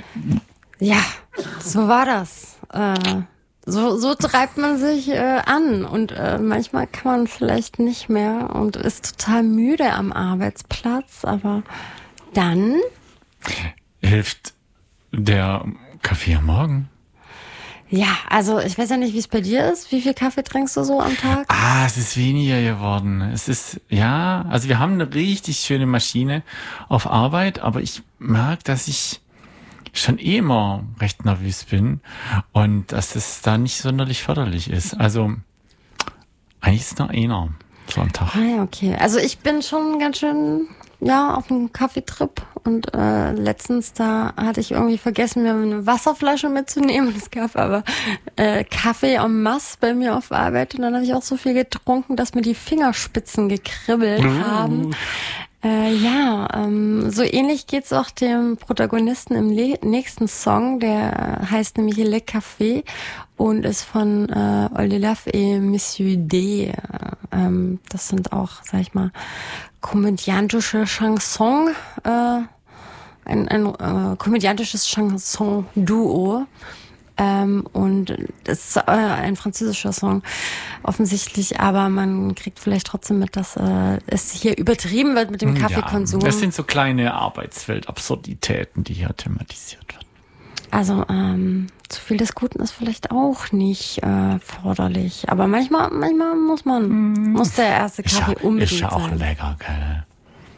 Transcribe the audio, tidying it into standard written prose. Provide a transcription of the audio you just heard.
Ja, so war das. So treibt man sich an und manchmal kann man vielleicht nicht mehr und ist total müde am Arbeitsplatz, aber dann Hilft der Kaffee am Morgen? ja, also ich weiß ja nicht, wie es bei dir ist. Wie viel Kaffee trinkst du so am Tag? Es ist weniger geworden. Es ist, ja, also wir haben eine richtig schöne Maschine auf Arbeit, aber ich merke, dass ich schon immer recht nervös bin und dass es da nicht sonderlich förderlich ist. Also eigentlich ist es nur einer so am Tag. Ah ja, okay. Also ich bin schon ganz schön, ja, auf einem Kaffeetrip und letztens da hatte ich irgendwie vergessen, mir eine Wasserflasche mitzunehmen und es gab aber Kaffee en masse bei mir auf Arbeit und dann habe ich auch so viel getrunken, dass mir die Fingerspitzen gekribbelt haben. So ähnlich geht's auch dem Protagonisten im nächsten Song, der heißt nämlich Le Café und ist von Oldelaf et Monsieur D. Das sind auch, sag ich mal, komödiantische Chanson, ein komödiantisches Chanson-Duo. Und es ist ein französischer Song offensichtlich, aber man kriegt vielleicht trotzdem mit, dass es hier übertrieben wird mit dem Kaffeekonsum. Ja, das sind so kleine Arbeitswelt-Absurditäten, die hier thematisiert werden. Also zu viel des Guten ist vielleicht auch nicht förderlich, aber manchmal muss der erste Kaffee unbedingt sein. Ist ja auch sein. lecker, gell?